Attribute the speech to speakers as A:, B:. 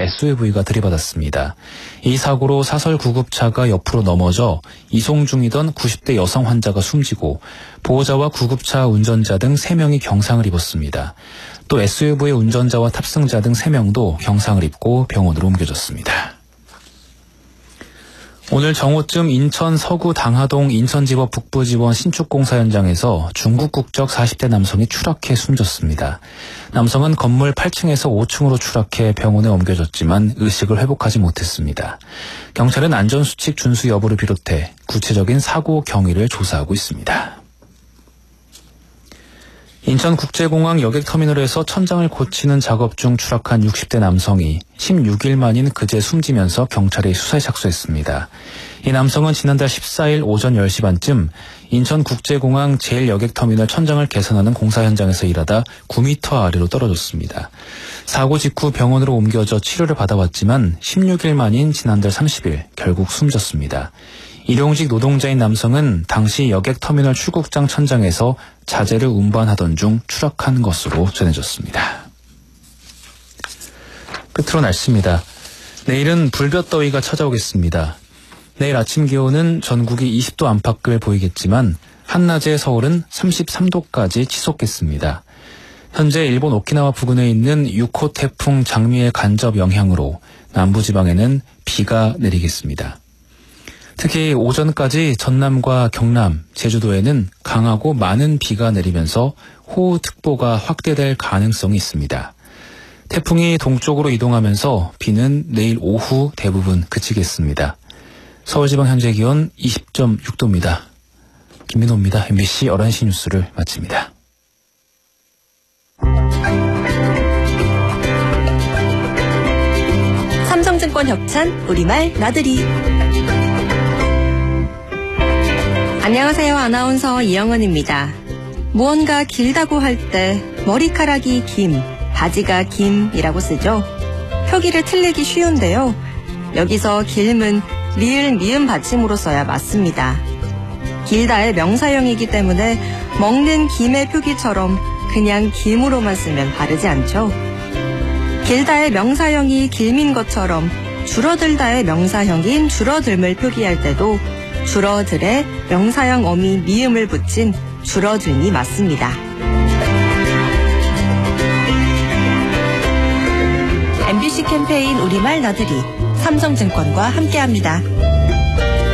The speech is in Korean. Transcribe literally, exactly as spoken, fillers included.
A: 에스유브이가 들이받았습니다. 이 사고로 사설 구급차가 옆으로 넘어져 이송 중이던 구십 대 여성 환자가 숨지고 보호자와 구급차 운전자 등 세 명이 경상을 입었습니다. 또 에스유브이 운전자와 탑승자 등 세 명도 경상을 입고 병원으로 옮겨졌습니다. 오늘 정오쯤 인천 서구 당하동 인천지법 북부지원 신축공사 현장에서 중국 국적 사십 대 남성이 추락해 숨졌습니다. 남성은 건물 팔 층에서 오 층으로 추락해 병원에 옮겨졌지만 의식을 회복하지 못했습니다. 경찰은 안전수칙 준수 여부를 비롯해 구체적인 사고 경위를 조사하고 있습니다. 인천국제공항 여객터미널에서 천장을 고치는 작업 중 추락한 육십 대 남성이 십육 일 만인 그제 숨지면서 경찰이 수사에 착수했습니다. 이 남성은 지난달 십사 일 오전 열 시 반쯤 인천국제공항 제일여객터미널 천장을 개선하는 공사 현장에서 일하다 구 미터 아래로 떨어졌습니다. 사고 직후 병원으로 옮겨져 치료를 받아왔지만 십육 일 만인 지난달 삼십 일 결국 숨졌습니다. 일용직 노동자인 남성은 당시 여객터미널 출국장 천장에서 자재를 운반하던 중 추락한 것으로 전해졌습니다. 끝으로 날씨입니다. 내일은 불볕더위가 찾아오겠습니다. 내일 아침 기온은 전국이 이십 도 안팎을 보이겠지만 한낮에 서울은 삼십삼 도까지 치솟겠습니다. 현재 일본 오키나와 부근에 있는 육 호 태풍 장미의 간접 영향으로 남부지방에는 비가 내리겠습니다. 특히 오전까지 전남과 경남, 제주도에는 강하고 많은 비가 내리면서 호우특보가 확대될 가능성이 있습니다. 태풍이 동쪽으로 이동하면서 비는 내일 오후 대부분 그치겠습니다. 서울지방 현재 기온 이십 점 육 도입니다. 김민호입니다. 엠비씨 열한 시 뉴스를 마칩니다.
B: 삼성증권 협찬 우리말 나들이. 안녕하세요. 아나운서 이영은입니다. 무언가 길다고 할 때 머리카락이 긴, 바지가 김이라고 쓰죠. 표기를 틀리기 쉬운데요. 여기서 길음은 리을 미음 받침으로 써야 맞습니다. 길다의 명사형이기 때문에 먹는 김의 표기처럼 그냥 김으로만 쓰면 바르지 않죠. 길다의 명사형이 길민 것처럼 줄어들다의 명사형인 줄어들음을 표기할 때도 줄어들에 명사형 어미 미음을 붙인 줄어들이 맞습니다. 엠비씨 캠페인 우리말 나들이 삼성증권과 함께합니다.